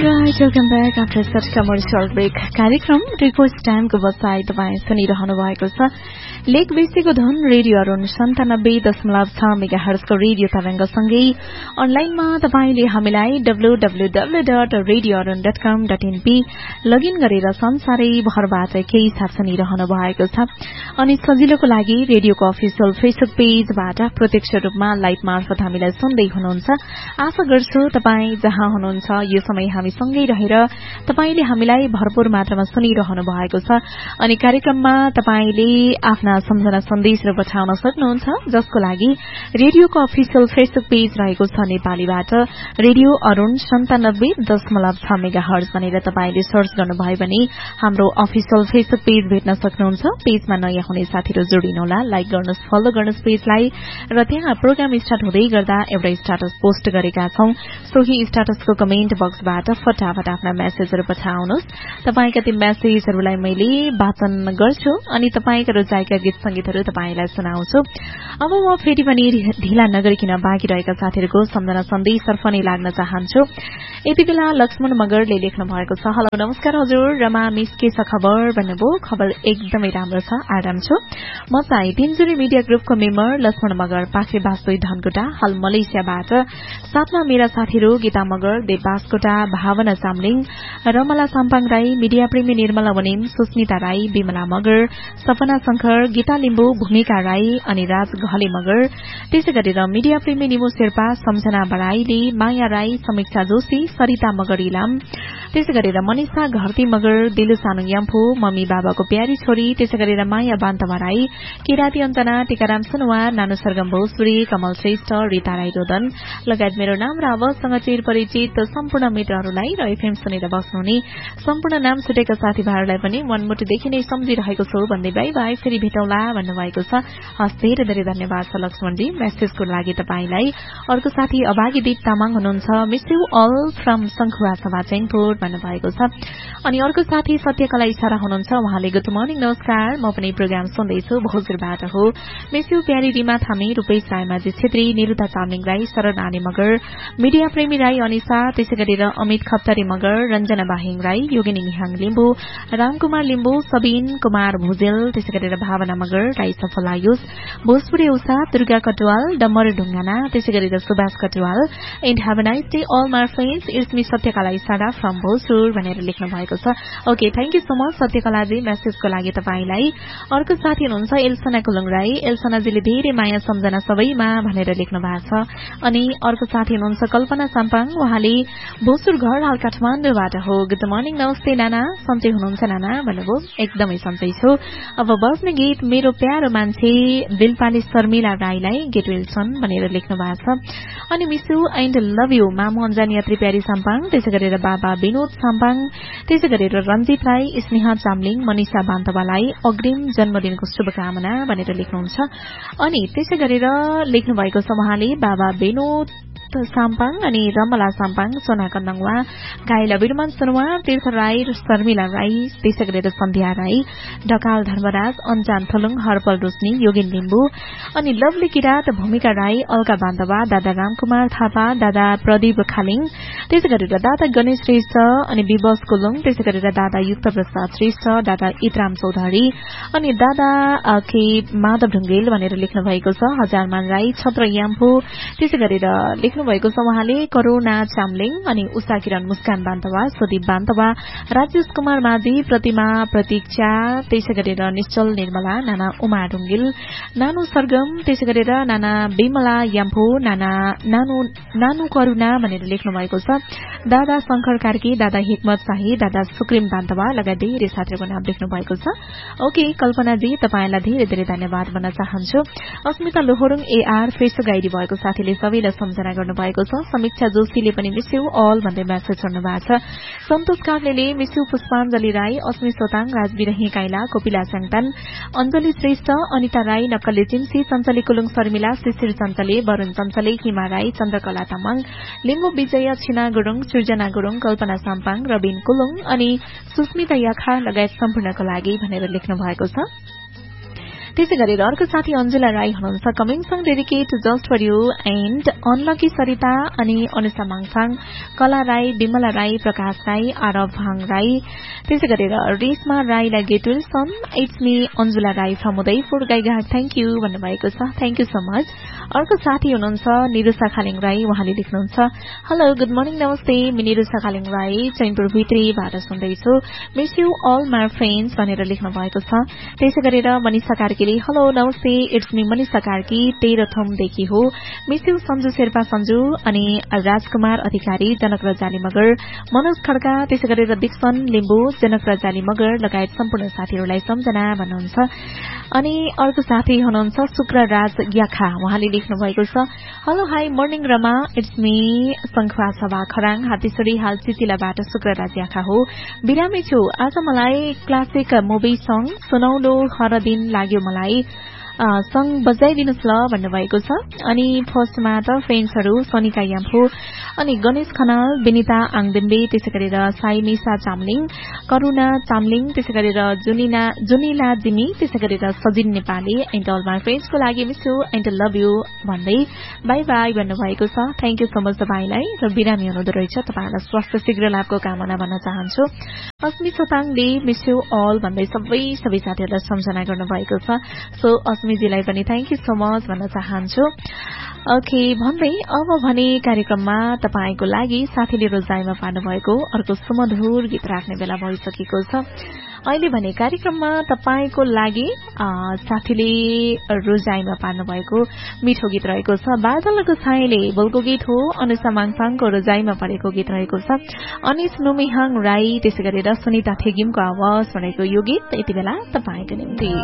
Alright, welcome back after such commercial break. कार्यक्रम request टाइमको बसाई तपाईँ सुनिरहनु भएको छ। लेक बेसीको धन रेडियो अरुण 97.6 मेगाहर्जको रेडियो तरंगसँगै अनलाइनमा तपाईले हामीलाई www.radioarun.com.np लगइन गरेर संसारै भरबाट केही साथ सुनिरहनु भएको छ। अनि सजिलोको लागि रेडियोको अफिसियल फेसबुक पेजबाट प्रत्यक्ष रूपमा लाइभ मार्फत हामीलाई सुन्दै हुनुहुन्छ। आशा गर्छु तपाई जहाँ हुनुहुन्छ यो समय हामी सँगै रहेर तपाईले हामीलाई भरपूर मात्रामा सुनिरहनु भएको छ। अनि कार्यक्रममा तपाईले आफ्ना सम्झना सन्देशहरु पठाउन सक्नुहुन्छ, जसको लागि रेडियोको अफिसियल फेसबुक पेज रहेको छ नेपालीबाट रेडियो अरुण 97.6 मेगाहर्ज भनेर तपाईले सर्च गर्नुभयो भने हाम्रो अफिसियल फेसबुक पेज भेट्न सक्नुहुन्छ। पेजमा नयाँ हुने साथीहरु जोडिनुहोला, लाइक गर्नुस्, फलो गर्नुस् पेजलाई। र त्यहाँ प्रोग्राम स्टार्ट हुँदै गर्दा एउटा स्ट्याटस पोस्ट गरेका छौं। सोही स्ट्याटसको कमेन्ट बक्सबाट फटाफट आफ्ना मेसेजहरु पठाउनुस्। तपाईका ती मेसेजहरुलाई मैले वाचन गर्छु अनि तपाईका रुचाएका गीत संगीतहरु तपाईलाई सुनाउँछु। अब म फेरि पनि ढिला नगरिकन बाँकी रहेका साथीहरुको सम्झना सन्देशतर्फ नै लाग्न चाहन्छु। यतिबेला लक्ष्मण मगरले लेख्नु भएको छ, हेलो नमस्कार हजुर, रमा मिस के छ खबर भन्नुभयो। खबर एकदमै राम्रो छ, आराम छु। म चाहिँ तिनजुरी मिडिया ग्रुपको मेम्बर लक्ष्मण मगर, पाखे बास्तोई धनकुटा, हाल मलेसियाबाट। साथमा मेरा साथीहरु गीता मगर, देव बास्कोटा, भावना चामलिङ, रमला साम्पाङ राई, मिडिया प्रेमी निर्मला वनिम, सुस्मिता राई, विमला मगर, सपना शंकर, गीता लिम्बू, भूमिका राई अनि राज घले मगर। त्यसै गरेर मिडिया प्रेमी निमो शेर्पा, सम्झना बराइली, माया राई, समीक्षा जोशी, सरिता मगर इलाम, त्यसै गरेर मनिषा घरती मगर, दिलु सानु याम्फू, मम्मी बाबाको प्यारी छोरी, त्यसै गरेर माया बान्तवा राई, किराती अञ्जना, टीकाराम सुनवार, नानु सरगम भोसुरी, कमल श्रेष्ठ, रीता राई रोदन लगायत मेरो नाम र आवाजसँग चिर परिचित सम्पूर्ण मित्रहरूलाई र एफएम सुनेर बस्नुहुने सम्पूर्ण नाम छुटेका साथीभाइहरूलाई पनि मनमुटुदेखि नै सम्झिरहेको छु भन्दै बाई बाई, फेरि भेटौँला भन्नुभएको छ। हस्, धेरै धेरै धन्यवाद छ लक्ष्मणजी मेसेजको लागि तपाईलाई। अर्को साथी अभागी दीप तामाङ हुनुहुन्छ, मिस यू अल फ्रम संखुवा सभा चैनपुर भन्नुभएको छ। अनि अर्को साथी सत्यकला इशारा हुनुहुन्छ, उहाँले गुड मर्निङ नमस्कार, म पनि प्रोग्राम सुन्दैछु, भोजपुरबाट हो। मिस यू प्यारी रिमा थामी, रूपेश रायमाझी छेत्री, निरुता चामलिङ राई, शरण आने मगर, मिडिया प्रेमी राई अनिसा, त्यसै गरेर अमित खप्तरी मगर, रञ्जना बाहिङ राई, योगिनी निहाङ लिम्बू, रामकुमार लिम्बू, सबिन कुमार भुजेल, त्यसै गरेर भावना मगर, राई सफलायुस, भोजपुरी उषा, दुर्गा कटुवाल, डम्बर ढुङ्गाना, त्यसै गरेर Subhash Katuwal. And have a nice day all my friends, it's me Satyakala इशारा फ्रम भोजपुर भनेर लेख्नु भएको छ। Okay, thank you so much सत्यकलाजी मेसेजको लागि तपाईलाई। अर्को साथी हुनुहुन्छ एल्सना कुलुङ राई, एल्सनाजीले धेरै माया सम्झना सबैमा भनेर लेख्नु भएको छ। अनि अर्को साथी हुनुहुन्छ कल्पना साम्पाङ, उहाँले भोसुर घर हाल काठमाडौँबाट हो। गुड मर्निङ नमस्ते नाना, सन्चै हुनुहुन्छ नाना भन्नुभयो। एकदमै सन्चै छु। अब बस्ने गीत मेरो प्यारो मान्छे दिलपाली शर्मिला राईलाई गेट विल्सन भनेर लेख्नु भएको छ। अनि miss you and love you मामु अन्जानी यात्री प्यारी साम्पाङ, त्यसै गरेर बाबा विनोद साम्पाङ, त्यसै गरेर रञ्जित राई, स्नेहा चामलिङ, मनिषा बान्तवालाई अग्रिम जन्मदिनको शुभकामना भनेर लेख्नुहुन्छ। अनि त्यसै गरेर लेख्नु भएको छ उहाँले बाबा विनोद साम्पाङ अनि रमला साम्पाङ, सोना कन्दङवा, गाइला बिरमन सुनवार, तीर्थ राई, शर्मिला राई, त्यसै गरेर सन्ध्या राई, ढकाल धर्मराज, अन्जान थलुङ, हरपल रोशनी, योगिन लिम्बू अनि लवली किरात, भूमिका राई, अल्का बान्तवा, दादा रामकुमार थापा, दादा प्रदीप खालिङ, त्यसै गरेर दादा गणेश श्रेष्ठ अनि विवश कुलुङ, त्यसै गरेर दादा युक्त प्रसाद श्रेष्ठ, दादा इतराम चौधरी अनि दादा के माधव ढुङ्गेल भनेर लेख्नु भएको छ। हजारमान राई, छत्र याम्फू, त्यसै गरेर लेख्नु भएको छ उहाँले करुणा चामलिङ अनि उषा किरण, मुस्कान बान्तवा, सुदीप बान्तवा, राजेश कुमार माझी, प्रतिमा प्रतीक्षा, त्यसै गरेर निश्चल निर्मला, नाना उमा ढुङ्गेल, नानु सरगम, त्यसै गरेर नाना विमला याम्फू, नानु करुणा भनेर लेख्नु भएको छ। दादा शंकर कार्की, दादा हिक्मत शाही, दादा सुक्रिम बान्तवा लगायत धेरै साथीहरूको नाम लेख्नु भएको छ। ओके कल्पनाजी, तपाईलाई धेरै धेरै धन्यवाद भन्न चाहन्छु। अस्मिता लोहोरुङ एआर फेसबुक आइडी भएको साथीले सबैलाई सम्झना गर्नु भएको छ। समीक्षा जोशीले पनि मिस यू अल भन्दै मेसेज गर्नु भएको छ। सन्तोष कार्लेले मिस यू पुष्पाञ्जली राई, अस्मी सोताङ, राजबिरही काइला, कोपिला स्याङतान, अञ्जली श्रेष्ठ, अनिता राई, नक्कले चिम्सी, चञ्चली कुलुङ शर्मिला, शिशिर चञ्चले, वरुण चञ्चले, हिमा राई, चन्द्रकला तामाङ, लिम्बू विजय, छिना गुरुङ, सृजना गुरुङ, कल्पना साम्पाङ, रबिन कुलुङ अनि सुस्मिता याखा लगायत सम्पूर्णको लागि भनेर लेख्नु भएको छ। त्यसै गरेर अर्को साथी अन्जुला राई हुनुहुन्छ coming song dedicate just for you and unlucky Sarita अनि अनुषा माङफाङ कला राई विमला राई प्रकाश राई आरव भाङ राई त्यसै गरेर रेशमा राईलाई गेटुल सन it's me Anjula Rai from Udaipur Gaighat thank you भन्नुभएको छ थ्याङ्क यू सो मच। अर्को साथी हुनुहुन्छ निरुषा खालिङ राई उहाँले लेख्नुहुन्छ हेलो गुड मर्निङ नमस्ते म निरुषा खालिङ राई चैनपुर भित्रीबाट सुन्दैछु miss you all my friends भनेर लेख्नु भएको छ। त्यसै गरेर मनिषा कार्कीले हेलो नमस्ते इट्स मी मनिषा कार्की तेह्रथुमदेखि हो मिस यू सञ्जु शेर्पा सञ्जु अनि राजकुमार अधिकारी जनक र जाली मगर मनोज खड्का त्यसै गरेर दीक्षण लिम्बू जनक र जाली मगर लगायत सम्पूर्ण साथीहरूलाई सम्झना भन्नुहुन्छ। अनि अर्को साथी हुनुहुन्छ शुक्र राज याखा उहाँले लेख्नु भएको छ hello hi morning Rama it's me शंखवा सभा खराङ हातीसरी हाल चिचिलाबाट शुक्र राज याखा हो बिरामी छु आज मलाई क्लासिक मुभी सङ सुनौलो हर दिन लाग्यो मलाई सङ बजाइदिनुहोस् ल भन्नुभएको छ। अनि फर्स्टमा त फ्रेन्ड्सहरू सोनिका याम्फू अनि गणेश खनाल विनिता आङदेम्बे त्यसै गरेर साइमिसा चामलिङ करुणा चामलिङ त्यसै गरेर जुनिला जिमी त्यसै गरेर Sajin Nepali and all my फ्रेन्ड्सको लागि miss you and love you भन्दै बाई बाई भन्नुभएको छ। थ्याङ्क यू सो मच तपाईँलाई र बिरामी हुनुहुँदो रहेछ तपाईँलाई स्वास्थ्य शीघ्र लाभको कामना भन्न चाहन्छु। अस्मी सोताङले मिस यू अल भन्दै सबै साथीहरूलाई सम्झना गर्नुभएको छ। सो अस्मीजीलाई पनि थ्याङ्क यू सो मच भन्न चाहन्छु। ओके भन्दै अब भने कार्यक्रममा तपाईँको लागि साथीले रोजाइमा पार्नुभएको अर्को सुमधुर गीत राख्ने बेला भइसकेको छ। अहिले भने कार्यक्रममा तपाईँको लागि साथीले रोजाइमा पार्नुभएको मिठो गीत रहेको छ बादलको छायाले बोलको गीत हो अनुषा माङफाङको रोजाइमा परेको गीत रहेको छ अनिस नुमिहाङ राई त्यसै गरेर सुनिता थेगिमको आवाज भनेको यो गीत यति बेला तपाईँको निम्ति